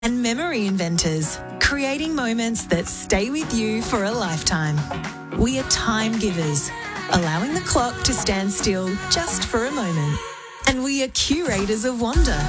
And memory inventors, creating moments that stay with you for a lifetime. We are time givers, allowing the clock to stand still just for a moment. And we are curators of wonder,